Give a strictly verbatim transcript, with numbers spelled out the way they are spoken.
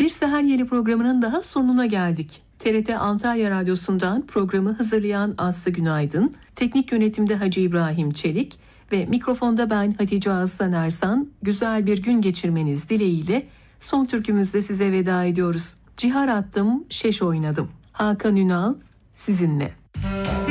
Bir Seher Yeli programının daha sonuna geldik. T R T Antalya Radyosu'ndan programı hazırlayan Aslı Günaydın, teknik yönetimde Hacı İbrahim Çelik ve mikrofonda ben Hatice Aslan Ersan. Güzel bir gün geçirmeniz dileğiyle son türkümüzde size veda ediyoruz. Cihar attım, şeş oynadım. Hakan Ünal sizinle.